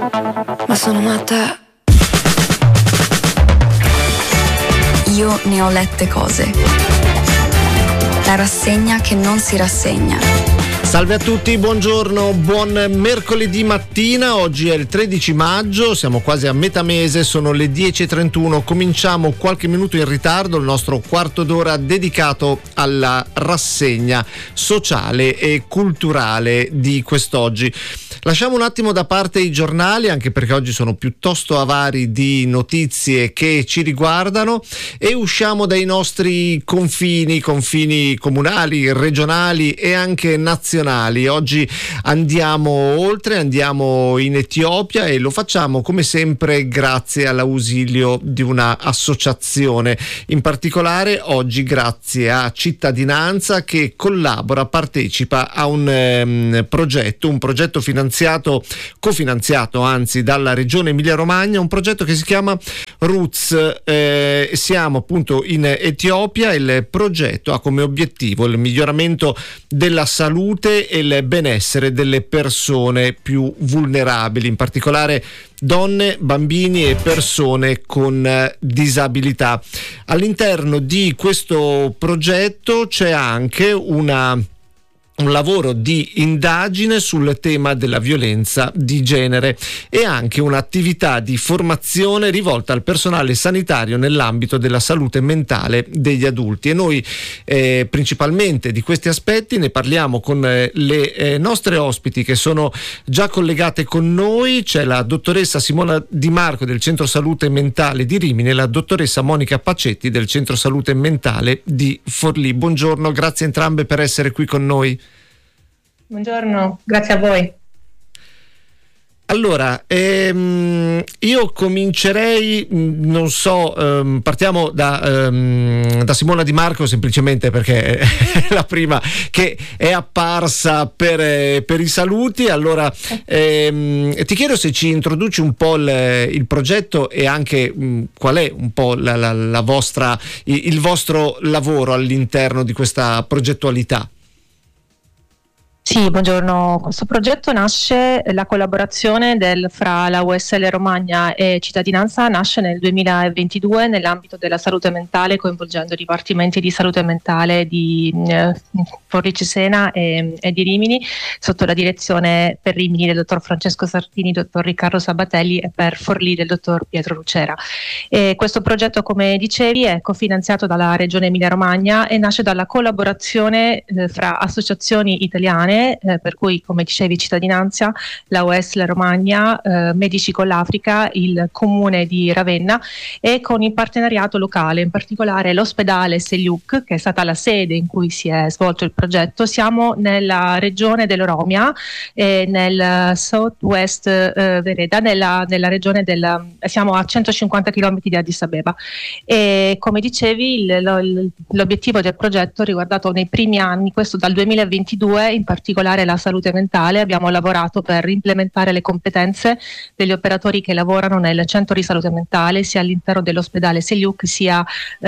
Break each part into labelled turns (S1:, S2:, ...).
S1: ma sono matta.
S2: Io ne ho lette cose. La rassegna che non si rassegna.
S3: Salve a tutti, buongiorno, buon mercoledì mattina. Oggi è il 13 maggio, siamo quasi a metà mese, sono le 10:31. Cominciamo qualche minuto in ritardo il nostro quarto d'ora dedicato alla rassegna sociale e culturale di quest'oggi. Lasciamo un attimo da parte i giornali, anche perché oggi sono piuttosto avari di notizie che ci riguardano, e usciamo dai nostri confini comunali, regionali e anche nazionali. Oggi andiamo oltre, andiamo in Etiopia e lo facciamo come sempre grazie all'ausilio di una associazione, in particolare oggi grazie a Cittadinanza, che partecipa a un progetto cofinanziato anzi dalla Regione Emilia-Romagna, un progetto che si chiama Roots. Siamo appunto in Etiopia. Il progetto ha come obiettivo il miglioramento della salute e il benessere delle persone più vulnerabili, in particolare donne, bambini e persone con disabilità. All'interno di questo progetto c'è anche un lavoro di indagine sul tema della violenza di genere e anche un'attività di formazione rivolta al personale sanitario nell'ambito della salute mentale degli adulti. E noi principalmente di questi aspetti ne parliamo con le nostre ospiti che sono già collegate con noi. C'è la dottoressa Simona Di Marco del Centro Salute Mentale di Rimini e la dottoressa Monica Pacetti del Centro Salute Mentale di Forlì. Buongiorno, grazie entrambe per essere qui con noi.
S4: Buongiorno, grazie a voi.
S3: Allora, io comincerei, partiamo da Simona Di Marco, semplicemente perché è la prima che è apparsa per i saluti. Allora, ti chiedo se ci introduci un po' il progetto e anche qual è un po' il vostro lavoro all'interno di questa progettualità.
S4: Sì, buongiorno. Questo progetto nasce, la collaborazione fra la USL Romagna e Cittadinanza nasce nel 2022 nell'ambito della salute mentale, coinvolgendo i dipartimenti di salute mentale di Forlì Cesena e di Rimini, sotto la direzione per Rimini del dottor Francesco Sartini, dottor Riccardo Sabatelli, e per Forlì del dottor Pietro Lucera. E questo progetto, come dicevi, è cofinanziato dalla Regione Emilia Romagna e nasce dalla collaborazione fra associazioni italiane, per cui, come dicevi, Cittadinanza, la USL Romagna, Medici con l'Africa, il Comune di Ravenna, e con il partenariato locale, in particolare l'ospedale Seljuk, che è stata la sede in cui si è svolto il progetto. Siamo nella regione dell'Oromia, nel Southwest Vereda, nella regione siamo a 150 km di Addis Abeba. E come dicevi, l'obiettivo del progetto riguardato nei primi anni, questo dal 2022, in particolare la salute mentale. Abbiamo lavorato per implementare le competenze degli operatori che lavorano nel centro di salute mentale, sia all'interno dell'ospedale Seljuk, sia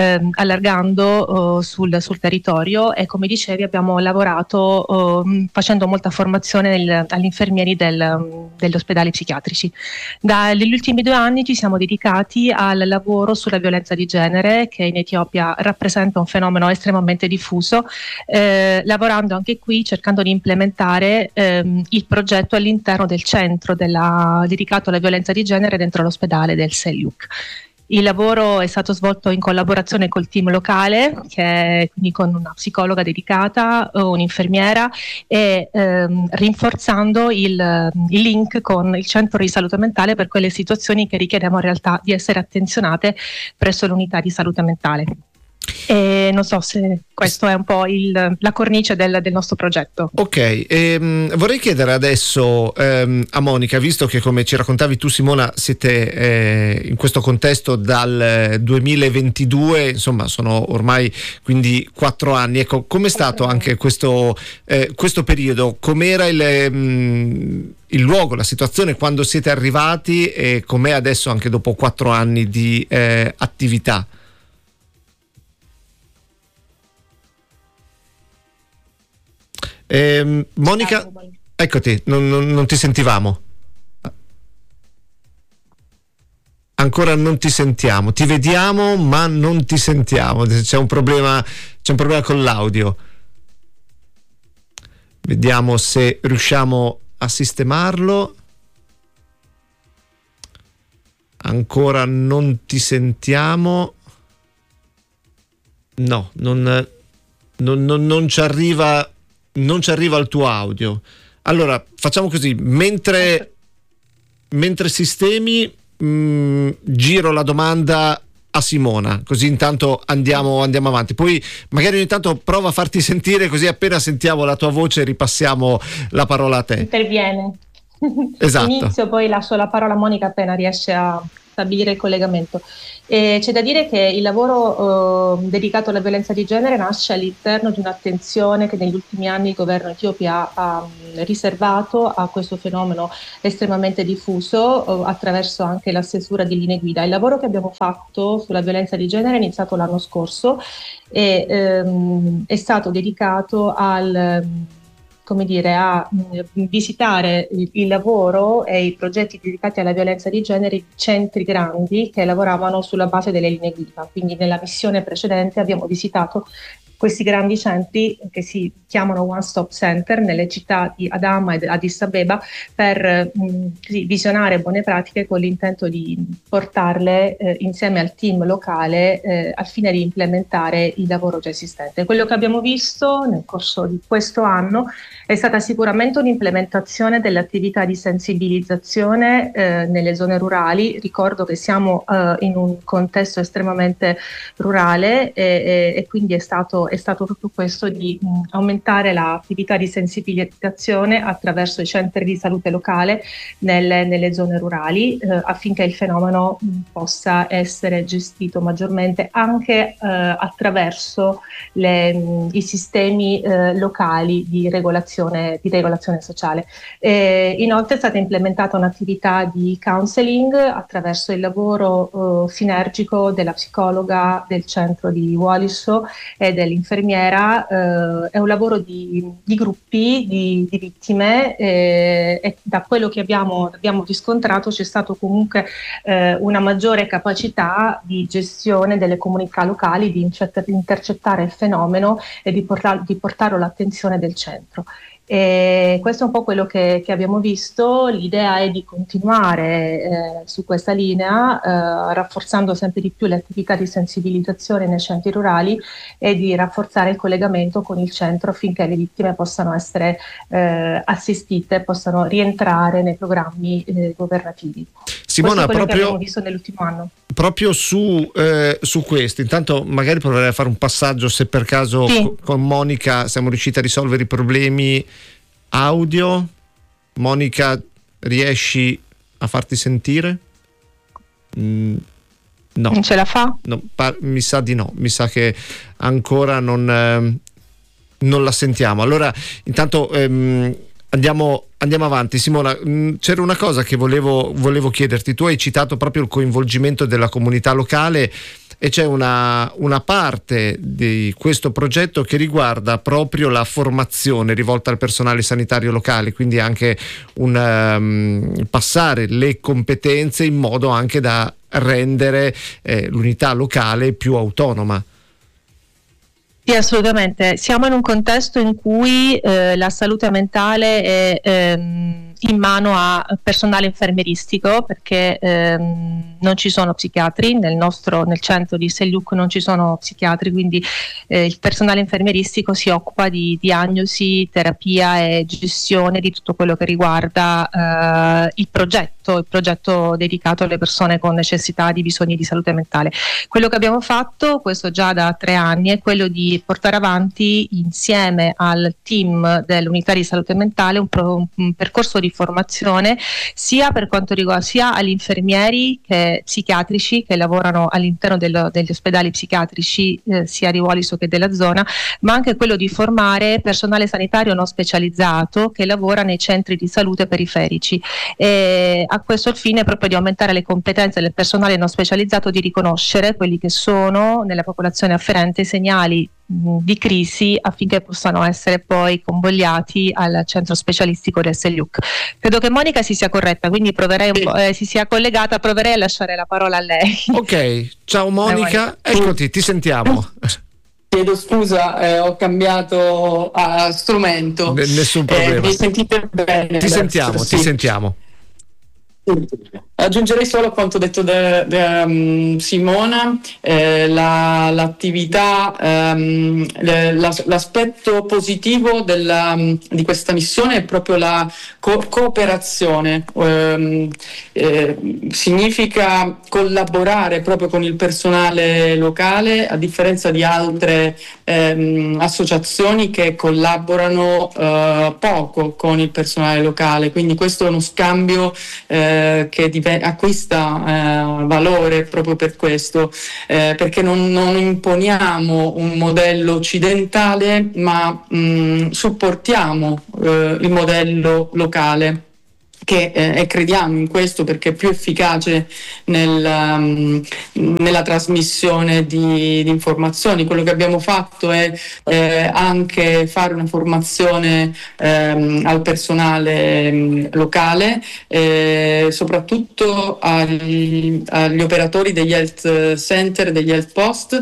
S4: allargando sul territorio. E come dicevi, abbiamo lavorato facendo molta formazione agli infermieri degli ospedali psichiatrici. Negli ultimi 2 anni ci siamo dedicati al lavoro sulla violenza di genere, che in Etiopia rappresenta un fenomeno estremamente diffuso, lavorando anche qui, cercando di implementare il progetto all'interno del centro dedicato alla violenza di genere dentro l'ospedale del Seljuk. Il lavoro è stato svolto in collaborazione col team locale, che è quindi con una psicologa dedicata, un'infermiera, e rinforzando il link con il centro di salute mentale per quelle situazioni che richiedono in realtà di essere attenzionate presso l'unità di salute mentale. E non so se questo è un po' la cornice del nostro progetto.
S3: Ok, vorrei chiedere adesso a Monica, visto che, come ci raccontavi tu, Simona, siete in questo contesto dal 2022, insomma sono ormai quindi 4 anni. Ecco, com'è stato anche questo periodo? Com'era il luogo, la situazione quando siete arrivati, e com'è adesso anche dopo 4 anni di attività? Monica, eccoti, non ti sentivamo. ancora non ti sentiamo, ti vediamo ma non ti sentiamo, c'è un problema con l'audio. Vediamo se riusciamo a sistemarlo. Ancora non ti sentiamo. No, non ci arriva il tuo audio. Allora, facciamo così, mentre sistemi, giro la domanda a Simona, così intanto andiamo avanti. Poi magari ogni tanto prova a farti sentire, così appena sentiamo la tua voce ripassiamo la parola a te.
S4: Interviene.
S3: Esatto.
S4: Inizio, poi lascio la parola a Monica appena riesce a stabilire il collegamento. C'è da dire che il lavoro dedicato alla violenza di genere nasce all'interno di un'attenzione che negli ultimi anni il governo etiope ha riservato a questo fenomeno estremamente diffuso attraverso anche la stesura di linee guida. Il lavoro che abbiamo fatto sulla violenza di genere è iniziato l'anno scorso e è stato dedicato a visitare il lavoro e i progetti dedicati alla violenza di genere in centri grandi che lavoravano sulla base delle linee guida. Quindi nella missione precedente abbiamo visitato questi grandi centri che si chiamano One Stop Center nelle città di Adama e Addis Abeba per visionare buone pratiche con l'intento di portarle insieme al team locale al fine di implementare il lavoro già esistente. Quello che abbiamo visto nel corso di questo anno è stata sicuramente un'implementazione delle attività di sensibilizzazione nelle zone rurali. Ricordo che siamo in un contesto estremamente rurale e quindi è stato proprio questo di aumentare l'attività di sensibilizzazione attraverso i centri di salute locale nelle zone rurali affinché il fenomeno possa essere gestito maggiormente anche attraverso i sistemi locali di regolazione sociale. Inoltre è stata implementata un'attività di counseling attraverso il lavoro sinergico della psicologa del centro di Waliso e dell'infermiera. È un lavoro di gruppi di vittime e da quello che abbiamo riscontrato c'è stato comunque una maggiore capacità di gestione delle comunità locali, di intercettare il fenomeno e di portarlo all'attenzione del centro. E questo è un po' quello che abbiamo visto. L'idea è di continuare su questa linea, rafforzando sempre di più le attività di sensibilizzazione nei centri rurali e di rafforzare il collegamento con il centro affinché le vittime possano essere assistite, possano rientrare nei programmi governativi.
S3: Simona,
S4: questo è quello che abbiamo visto nell'ultimo anno.
S3: Proprio su questo, intanto magari proverei a fare un passaggio se per caso
S4: sì.
S3: Con Monica siamo riusciti a risolvere i problemi audio. Monica, riesci a farti sentire? No.
S4: Non ce la fa?
S3: No, mi sa di no, mi sa che ancora non la sentiamo. Allora intanto andiamo avanti. Simona, c'era una cosa che volevo chiederti. Tu hai citato proprio il coinvolgimento della comunità locale e c'è una parte di questo progetto che riguarda proprio la formazione rivolta al personale sanitario locale, quindi anche passare le competenze in modo anche da rendere l'unità locale più autonoma.
S4: Sì, assolutamente. Siamo in un contesto in cui la salute mentale è in mano a personale infermieristico, perché non ci sono psichiatri nel centro di Seljuk, non ci sono psichiatri, quindi il personale infermieristico si occupa di diagnosi, terapia e gestione di tutto quello che riguarda il progetto dedicato alle persone con necessità di bisogni di salute mentale. Quello che abbiamo fatto, questo già da 3 anni, è quello di portare avanti insieme al team dell'unità di salute mentale un percorso di formazione sia per quanto riguarda sia agli infermieri psichiatrici che lavorano all'interno degli ospedali psichiatrici sia di Waliso che della zona, ma anche quello di formare personale sanitario non specializzato che lavora nei centri di salute periferici. A questo il fine è proprio di aumentare le competenze del personale non specializzato, di riconoscere quelli che sono nella popolazione afferente i segnali di crisi affinché possano essere poi convogliati al centro specialistico del SELUC. Credo che Monica si sia corretta, quindi si sia collegata, proverei a lasciare la parola a lei.
S3: Ok, ciao Monica, eccoti, ti sentiamo.
S5: Chiedo scusa, ho cambiato strumento.
S3: Nessun problema.
S5: Mi sentite bene?
S3: Ti sentiamo.
S5: Aggiungerei solo a quanto detto da Simona, l'attività, l'aspetto positivo di questa missione è proprio la cooperazione. Significa collaborare proprio con il personale locale, a differenza di altre associazioni che collaborano poco con il personale locale, quindi questo è uno scambio che acquista valore proprio per questo, perché non imponiamo un modello occidentale, ma supportiamo il modello locale. E crediamo in questo perché è più efficace nella trasmissione di informazioni. Quello che abbiamo fatto è anche fare una formazione al personale locale, soprattutto agli operatori degli health center, degli health post,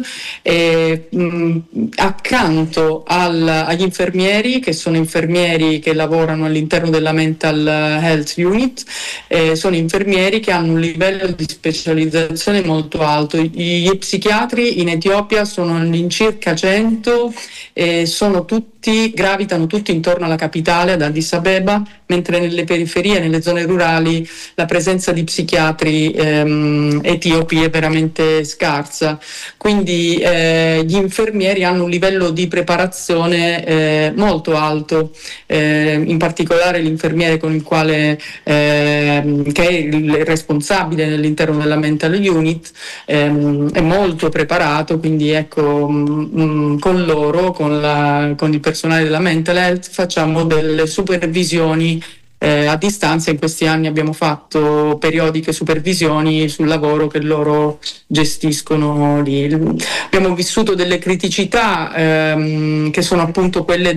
S5: accanto agli infermieri, che sono infermieri che lavorano all'interno della mental health unit, sono infermieri che hanno un livello di specializzazione molto alto. Gli psichiatri in Etiopia sono all'incirca 100 e gravitano tutti intorno alla capitale, ad Addis Abeba, mentre nelle periferie, nelle zone rurali, la presenza di psichiatri etiopi è veramente scarsa. Quindi gli infermieri hanno un livello di preparazione molto alto, in particolare l'infermiere con il quale che è il responsabile all'interno della mental unit è molto preparato, quindi ecco, con loro, con il personale della mental health, facciamo delle supervisioni a distanza. In questi anni abbiamo fatto periodiche supervisioni sul lavoro che loro gestiscono lì. Abbiamo vissuto delle criticità che sono appunto quelle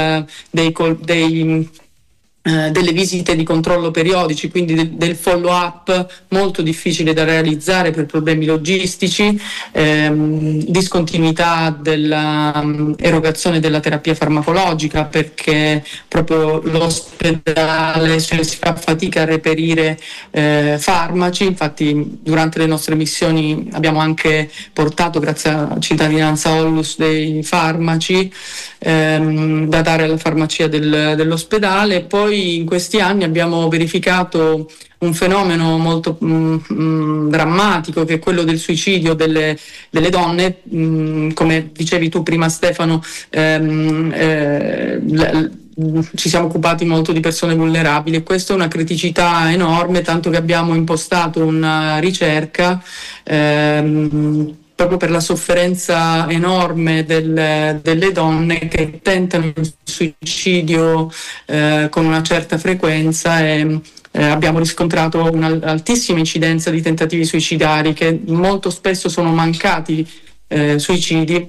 S5: delle visite di controllo periodici, quindi del follow up molto difficile da realizzare per problemi logistici, discontinuità dell'erogazione della terapia farmacologica, perché proprio l'ospedale si fa fatica a reperire farmaci. Infatti durante le nostre missioni abbiamo anche portato, grazie a Cittadinanza Onlus, dei farmaci da dare alla farmacia dell'ospedale. Poi in questi anni abbiamo verificato un fenomeno molto drammatico, che è quello del suicidio delle donne. Come dicevi tu prima, Stefano, ci siamo occupati molto di persone vulnerabili e questa è una criticità enorme, tanto che abbiamo impostato una ricerca proprio per la sofferenza enorme delle donne che tentano il suicidio con una certa frequenza, e abbiamo riscontrato un'altissima incidenza di tentativi suicidari, che molto spesso sono mancati suicidi,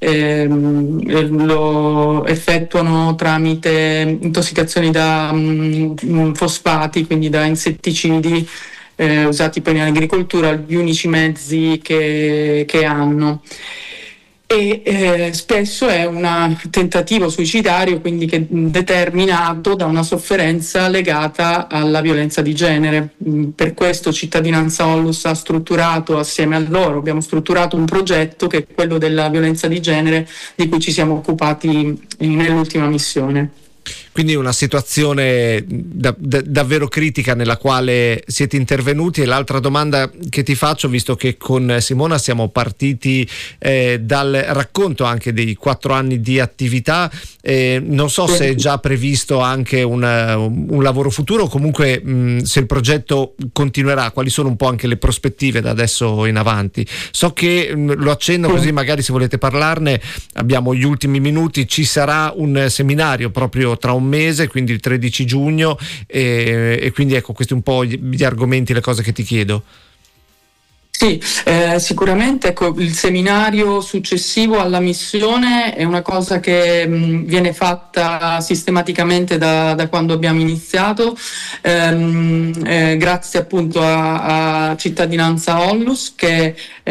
S5: lo effettuano tramite intossicazioni da fosfati, quindi da insetticidi usati poi in agricoltura, gli unici mezzi che hanno. E spesso è un tentativo suicidario, quindi che è determinato da una sofferenza legata alla violenza di genere. Per questo Cittadinanza Onlus ha strutturato, assieme a loro, abbiamo strutturato un progetto che è quello della violenza di genere, di cui ci siamo occupati nell'ultima missione.
S3: Quindi una situazione davvero critica nella quale siete intervenuti. E l'altra domanda che ti faccio, visto che con Simona siamo partiti dal racconto anche dei 4 anni di attività, non so se è già previsto anche un lavoro futuro, o comunque se il progetto continuerà, quali sono un po' anche le prospettive da adesso in avanti. So che lo accenno così magari se volete parlarne, abbiamo gli ultimi minuti. Ci sarà un seminario proprio tra un mese, quindi il 13 giugno, e quindi ecco, questi un po' gli argomenti, le cose che ti chiedo.
S5: Sì, sicuramente ecco, il seminario successivo alla missione è una cosa che viene fatta sistematicamente da quando abbiamo iniziato, grazie appunto a Cittadinanza Onlus, che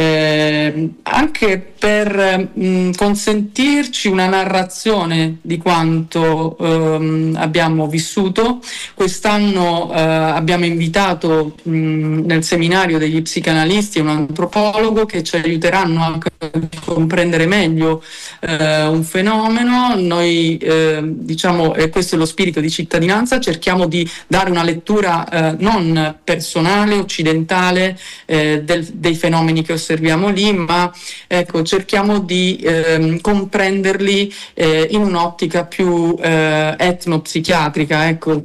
S5: anche per consentirci una narrazione di quanto abbiamo vissuto. Quest'anno abbiamo invitato nel seminario degli psicanalisti un antropologo che ci aiuteranno anche a comprendere meglio un fenomeno. Noi diciamo, e questo è lo spirito di Cittadinanza, cerchiamo di dare una lettura non personale, occidentale dei fenomeni che osserviamo lì, ma ecco, cerchiamo di comprenderli in un'ottica più etnopsichiatrica, ecco.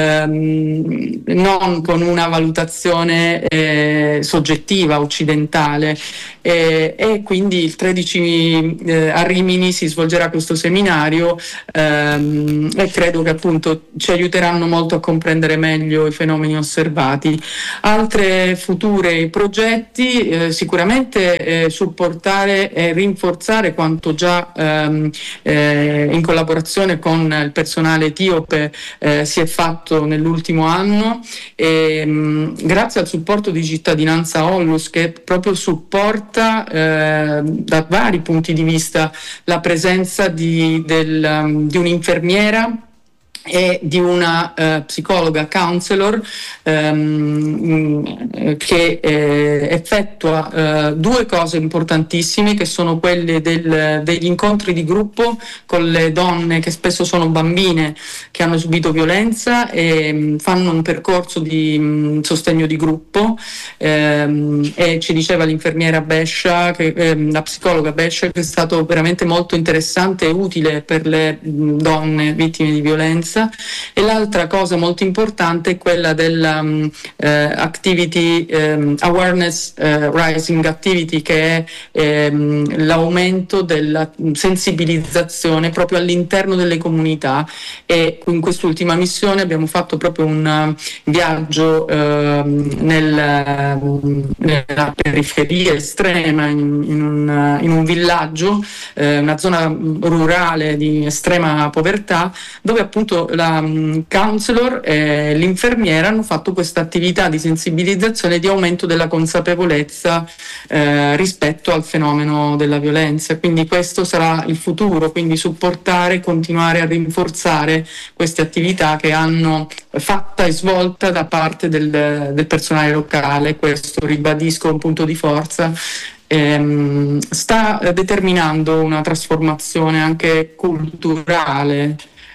S5: Non con una valutazione soggettiva occidentale, e quindi il 13 a Rimini si svolgerà questo seminario e credo che appunto ci aiuteranno molto a comprendere meglio i fenomeni osservati. Altre future progetti, sicuramente supportare e rinforzare quanto già in collaborazione con il personale etiope si è fatto nell'ultimo anno, e grazie al supporto di Cittadinanza Onlus, che proprio supporta da vari punti di vista la presenza di un'infermiera e di una psicologa counselor che effettua due cose importantissime, che sono quelle degli incontri di gruppo con le donne che spesso sono bambine che hanno subito violenza, e fanno un percorso di sostegno di gruppo, e ci diceva l'infermiera Bescia, la psicologa Bescia, che è stato veramente molto interessante e utile per le donne vittime di violenza. E l'altra cosa molto importante è quella della activity awareness rising activity, che è l'aumento della sensibilizzazione proprio all'interno delle comunità, e in quest'ultima missione abbiamo fatto proprio un viaggio nella periferia estrema, in un villaggio, una zona rurale di estrema povertà, dove appunto la counselor e l'infermiera hanno fatto questa attività di sensibilizzazione e di aumento della consapevolezza rispetto al fenomeno della violenza. Quindi questo sarà il futuro, quindi supportare, continuare a rinforzare queste attività che hanno fatta e svolta da parte del personale locale. Questo, ribadisco, un punto di forza. Sta determinando una trasformazione anche culturale.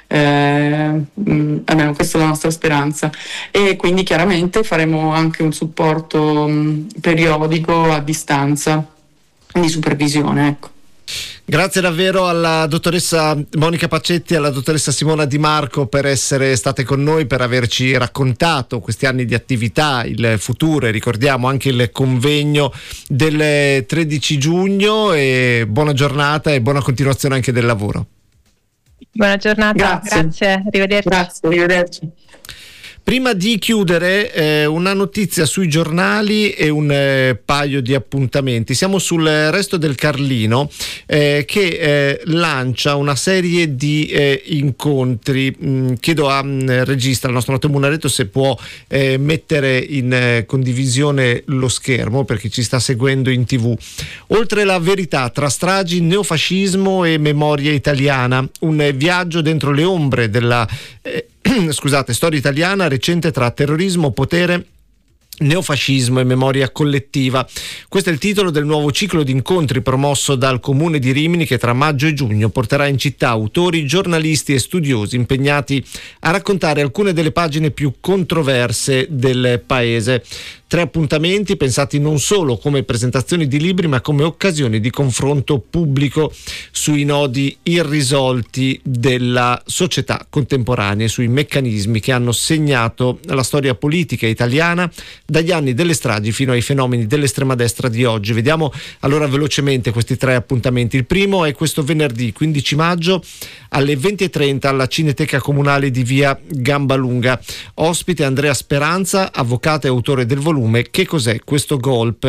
S5: Almeno questa è la nostra speranza, e quindi chiaramente faremo anche un supporto periodico a distanza di supervisione, ecco.
S3: Grazie davvero alla dottoressa Monica Paccetti e alla dottoressa Simona Di Marco per essere state con noi, per averci raccontato questi anni di attività, il futuro, e ricordiamo anche il convegno del 13 giugno, e buona giornata e buona continuazione anche del lavoro.
S4: Buona giornata, grazie. Arrivederci.
S5: Grazie, arrivederci.
S3: Prima di chiudere, una notizia sui giornali e un paio di appuntamenti. Siamo sul Resto del Carlino, che lancia una serie di incontri. Chiedo a regista, al nostro Matteo Munaretto, se può mettere in condivisione lo schermo per chi ci sta seguendo in TV. Oltre la verità, tra stragi, neofascismo e memoria italiana, un viaggio dentro le ombre della storia italiana recente tra terrorismo, potere, neofascismo e memoria collettiva. Questo è il titolo del nuovo ciclo di incontri promosso dal Comune di Rimini, che tra maggio e giugno porterà in città autori, giornalisti e studiosi impegnati a raccontare alcune delle pagine più controverse del paese. 3 appuntamenti pensati non solo come presentazioni di libri, ma come occasioni di confronto pubblico sui nodi irrisolti della società contemporanea e sui meccanismi che hanno segnato la storia politica italiana dagli anni delle stragi fino ai fenomeni dell'estrema destra di oggi. Vediamo allora velocemente questi 3 appuntamenti. Il primo è questo venerdì 15 maggio alle 20:30 alla Cineteca Comunale di via Gambalunga. Ospite Andrea Speranza, avvocato e autore del volume Che cos'è questo golpe?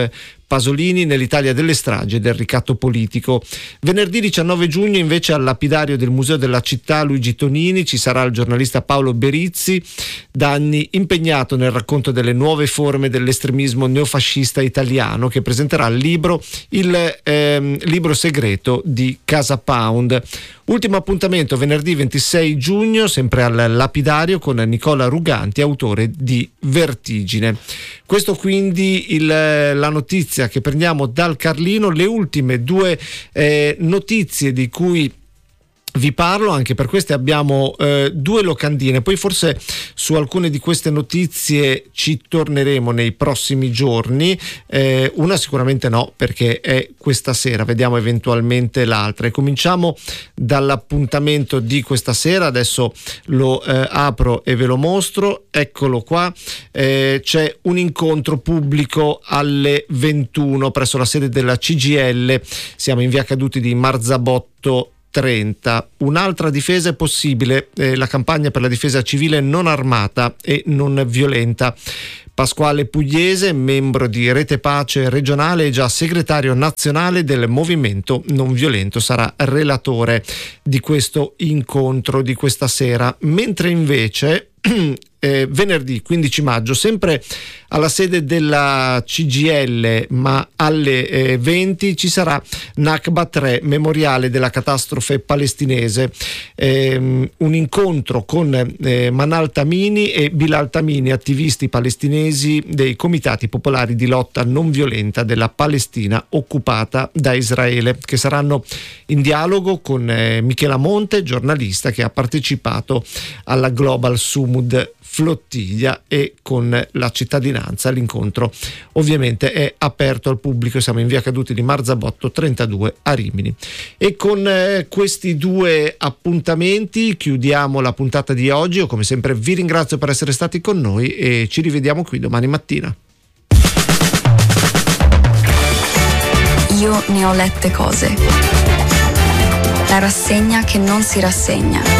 S3: Pasolini nell'Italia delle stragi e del ricatto politico. Venerdì 19 giugno invece al lapidario del Museo della Città Luigi Tonini ci sarà il giornalista Paolo Berizzi, da anni impegnato nel racconto delle nuove forme dell'estremismo neofascista italiano, che presenterà il libro segreto di Casa Pound. Ultimo appuntamento venerdì 26 giugno sempre al lapidario con Nicola Ruganti, autore di Vertigine. Questo quindi la notizia che prendiamo dal Carlino. Le ultime due notizie di cui vi parlo, anche per queste abbiamo due locandine, poi forse su alcune di queste notizie ci torneremo nei prossimi giorni, una sicuramente no, perché è questa sera, vediamo eventualmente l'altra. E cominciamo dall'appuntamento di questa sera, adesso lo apro e ve lo mostro, eccolo qua. C'è un incontro pubblico alle 21 presso la sede della CGIL, siamo in via Caduti di Marzabotto 30. Un'altra difesa è possibile, la campagna per la difesa civile non armata e non violenta. Pasquale Pugliese, membro di Rete Pace regionale e già segretario nazionale del Movimento Non Violento, sarà relatore di questo incontro di questa sera, mentre invece venerdì 15 maggio, sempre alla sede della CGIL ma alle 20, ci sarà Nakba 3, memoriale della catastrofe palestinese, un incontro con Manal Tamini e Bilal Tamini, attivisti palestinesi dei comitati popolari di lotta non violenta della Palestina occupata da Israele, che saranno in dialogo con Michela Monte, giornalista che ha partecipato alla Global Sumud Flottiglia, e con la cittadinanza. L'incontro ovviamente è aperto al pubblico, siamo in via Caduti di Marzabotto 32 a Rimini. E con questi due appuntamenti chiudiamo la puntata di oggi. Io come sempre vi ringrazio per essere stati con noi e ci rivediamo qui domani mattina.
S2: Io ne ho lette cose. La rassegna che non si rassegna.